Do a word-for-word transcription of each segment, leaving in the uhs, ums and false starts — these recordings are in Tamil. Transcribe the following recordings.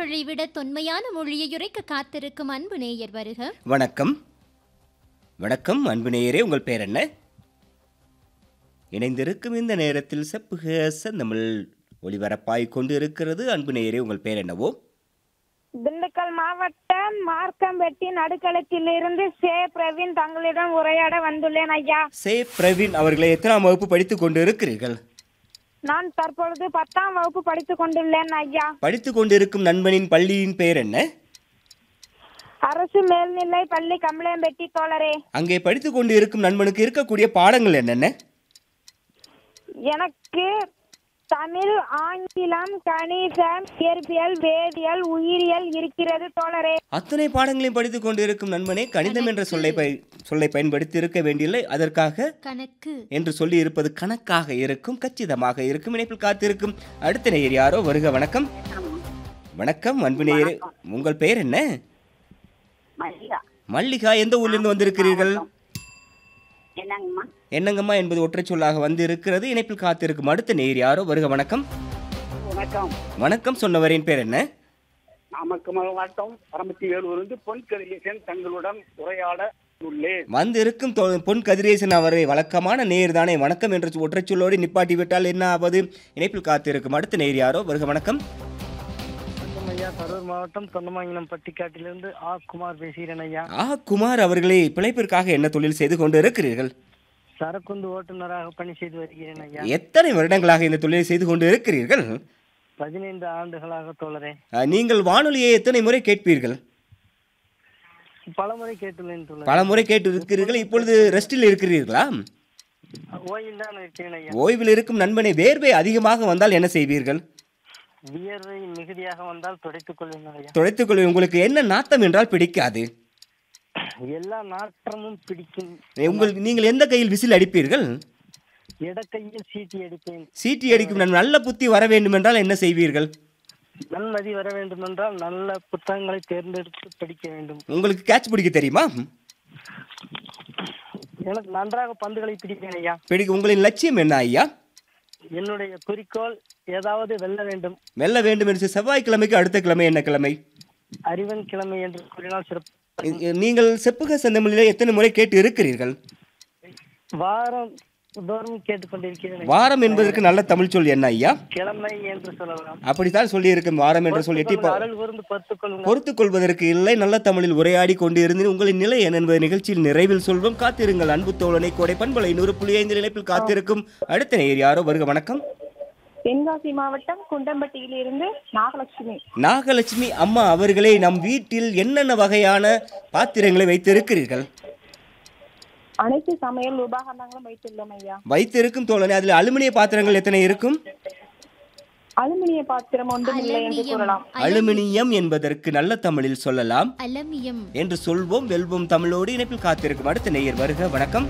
தமிழை விட தொன்மையான மொழியை உரைக்க காத்திருக்கும் அன்பு நேயர் வருக. வணக்கம். வணக்கம் அன்பு நேயரே, உங்கள் பேர் என்ன? இணைந்திருக்கும் இந்த நேரத்தில் செப்புக செந்தமிழ் ஒளிபரப்பாய் கொண்டு இருக்கிறது. அன்பு நேயரே, உங்கள் பேர் என்னவோ? திண்டுக்கல் மாவட்டம் மார்க்கம்பட்டி நடுக்களத்திலிருந்து சே பிரவீன் தங்களிடம் உரையாட வந்துள்ளேன் ஐயா. சே பிரவீன் அவர்களை எத்தனாம் வகுப்பு படித்துக் கொண்டு இருக்கிறீர்கள்? நான் தற்பொழுது பத்தாம் வகுப்பு படித்துக் கொண்டுள்ளேன் ஐயா. படித்துக் கொண்டிருக்கும் நண்பனின் பள்ளியின் பெயர் என்ன? அரசு மேல்நிலை பள்ளி கம்பளம்பட்டி தோழரே. அங்கே படித்துக் கொண்டு இருக்கும் நண்பனுக்கு இருக்கக்கூடிய பாடங்கள் என்னென்ன? எனக்கு தமிழ், ஆங்கிலம், கணிதம், இயற்பியல், வேதியியல், உயிரியல் இருக்கிறது தோழரே. அத்தனை பாடங்களையும் படித்துக் கொண்டு இருக்கும் நண்பனே, கணிதம் என்ற சொல்லை சொல்லை பயன்படுத்தி இருக்க வேண்டியதில்லை, அதற்காக கணக்கு என்று சொல்லி இருப்பது கணக்காக இருக்கும், கச்சிதமாக இருக்கும். இணைப்பில் காத்திருக்கும் அடுத்த நேயர் யாரோ வருக. வணக்கம். வணக்கம் அன்பு நேயரே, உங்கள் பெயர் என்ன? மல்லிகா. மல்லிகா, எந்த ஊர்லேருந்து வந்திருக்கிறீர்கள்? என்னங்கம்மா? என்னங்கம்மா என்பது ஒற்றை சொல்லாக வந்து இருக்கிறது. இணைப்பில் காத்திருக்கும் அடுத்த நேயர் யாரோ வருக. வணக்கம். வணக்கம். வணக்கம் சொன்னவரின் பேர் என்ன? நமக்கு மாவட்டம் பரமத்தி வேலூரிலிருந்து பொன் கதிரேசன் தங்களுடன் உரையாட உள்ளேன். வந்து இருக்கும் பொன் கதிரேசன் அவரை வழக்கமான நேயர் தானே. வணக்கம் என்று ஒற்றை சொல்லோடு நிப்பாட்டி விட்டால் என்ன ஆவது? இணைப்பில் காத்திருக்கும் அடுத்த நேயர் யாரோ வருக. வணக்கம். ஐயா, கரூர் மாவட்டம் தொண்டமாங்கிலம் பட்டிக்காட்டிலிருந்து ஆ குமார் பேசுகிறேன் ஐயா. ஆ குமார் அவர்களே, பிழைப்பிற்காக என்ன தொழில் செய்து கொண்டு இருக்கிறீர்கள்? சரக்குந்து ஓட்டுநராக பணி செய்து வருகிறேன் ஐயா. எத்தனை வருடங்களாக இந்த தொழிலை செய்து கொண்டு இருக்கிறீர்கள்? பதினைந்து ஆண்டுகளாக தோழரே. நீங்கள் வானொலியை எத்தனை முறை கேட்பீர்கள்? பலமுறை கேட்டுள்ளேன் தோழரே. பல முறை கேட்டு இருக்கிறீர்கள். இப்பொழுது ரெஸ்டில் இருக்கிறீர்களா? ஓய்வில் தான் இருக்கிறேன் ஐயா. ஓய்வில் இருக்கும் நண்பனை, வேர்வை அதிகமாக வந்தால் என்ன செய்வீர்கள்? வியர்வை மிகுதியாக வந்தால் துடைத்துக் கொள்வேன் ஐயா. துடைத்துக் கொள்வேன். உங்களுக்கு என்ன நாத்தம் என்றால் பிடிக்காது? எல்லா நாற்றமும் பிடிக்கும். உங்கள் நீங்கள் எந்த கையில் விசில் அடிப்பீர்கள்? இடக்கையில் சீட்டி அடிப்பேன். சீட்டி அடிக்கும் நண்பன். நல்ல புத்தி வர வேண்டும் என்றால் என்ன செய்வீர்கள்? நன்மதி வர வேண்டும் என்றால் நல்ல புத்தகங்களை தேர்ந்தெடுத்து படிக்க வேண்டும். உங்களுக்கு கேட்ச் பிடிக்க தெரியுமா? எனக்கு நன்றாக பந்துகளை பிடிப்பேன் ஐயா. பிடிக்க. உங்களின் லட்சியம் என்ன ஐயா? என்னுடைய குறிக்கோள் ஏதாவது வெல்ல வேண்டும். வெல்ல வேண்டும் என்று. செவ்வாய்க்கிழமைக்கு அடுத்த கிழமை என்ன கிழமை? அறிவன் கிழமை என்று கூறினால் சிறப்பு. நீங்கள் செப்புக செந்தமிழில் எத்தனை முறை கேட்டு இருக்கிறீர்கள்? வாரம் தோறும் கேட்டுக்கொண்டிருக்கிறேன். வாரம் என்பதற்கு நல்ல தமிழ் சொல் என்ன ஐயா? கிழமை என்று சொல்லலாம். அப்படித்தான் சொல்லி இருக்கும். வாரம் என்று சொல்லி பொறுத்துக் கொள்வதற்கு இல்லை. நல்ல தமிழில் உரையாடி கொண்டு இருந்து உங்களின் நிலை என்ன என்பதை நிகழ்ச்சியில் நிறைவில் சொல்வோம். காத்திருங்கள் அன்பு தோழனை. கோடை பண்பலை நூறு புள்ளி ஐந்து இணைப்பில் காத்திருக்கும் அடுத்த நேயர் யாரோ வருக. வணக்கம். தென்காசி மாவட்டம் குண்டம்பட்டியிலிருந்து நாகலட்சுமி. நாகலட்சுமி அம்மா அவர்களே, நம் வீட்டில் என்னென்ன வகையான பாத்திரங்களை வைத்திருக்கிறீர்கள்? அனைத்து சமையல் உபகரணங்களும் வைத்துள்ளோம் ஐயா. வைத்திருக்கும் தோழனே, அதில் அலுமினிய பாத்திரங்கள் எத்தனை இருக்கும்? அலுமினிய பாத்திரம் ஒன்றும் இல்லை என்று கூறலாம். அலுமினியம் என்பதற்கு நல்ல தமிழில் சொல்லலாம் அலுமினியம் என்று சொல்வோம். வெல்வோம் தமிழோடு. இணைப்பில் காத்திருக்கும் அடுத்த நேயர் வருக. வணக்கம்.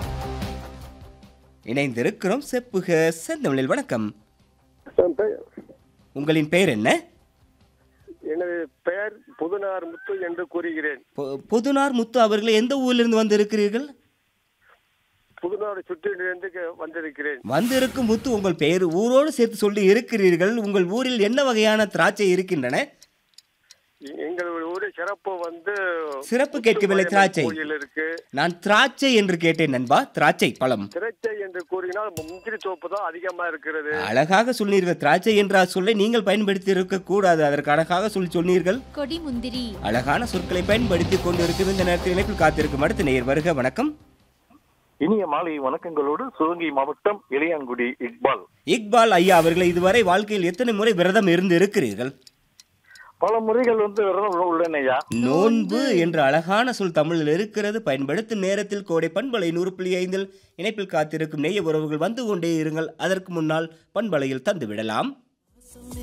இணைந்திருக்கிறோம் செப்புக செந்தமிழில். வணக்கம். உங்களின் பெயர் என்ன? எனது பெயர் புதுனார் முத்து என்று கூறுகிறேன். புதுனார் முத்து அவர்களே, எந்த ஊரிலிருந்து வந்திருக்கிறீர்கள்? புதுநாடு சுற்றிலிருந்து வந்திருக்கிறேன். வந்திருக்கும் முத்து, உங்கள் பெயர் ஊரோடு சேர்த்து சொல்லி இருக்கிறீர்கள். உங்கள் ஊரில் என்ன வகையான திராட்சை இருக்கின்றன? எங்கள் ஊரில் சிறப்பு வந்து சிறப்பு கேட்கவில்லை, திராட்சை இருக்கு. நான் திராட்சை என்று கேட்டேன் நண்பா. திராட்சை பழம். திராட்சை என்று கூறினால் முந்திரி தோப்பு தான் அதிகமா இருக்கிறது. அழகாக சொன்னீர்கள். திராட்சை என்ற சொல்லை நீங்கள் பயன்படுத்தி இருக்க கூடாது. அதற்கு அழகாக சொல்லி சொன்னீர்கள். கொடி முந்திரி. அழகான சொற்களை பயன்படுத்தி கொண்டு இருக்கும் இந்த நேரத்தில் இணைப்பில் காத்திருக்கும் அடுத்த நேயர் வருக. வணக்கம். இனிய மாலை வணக்கங்களோடு சிவகங்கை மாவட்டம் இளையான்குடி இக்பால். இக்பால் ஐயா அவர்களை, இதுவரை வாழ்க்கையில் எத்தனை முறை விரதம் இருந்து இருக்கிறீர்கள்? பல முறைகள் வந்து விரதம் உள்ளன ஐயா. நோன்பு என்ற அழகான சொல் தமிழில் இருக்கிறது. பயன்படுத்தும் நேரத்தில் கோடை பண்பலை நூறு புள்ளி ஐந்தில் இணைப்பில் காத்திருக்கும் நேய உறவுகள் வந்து கொண்டே இருங்கள். அதற்கு முன்னால் பண்பலையில் தந்து விடலாம்.